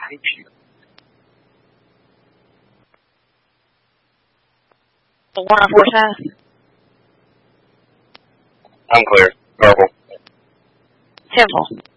The 1 on Forsyth? I'm clear. Purple. Temple.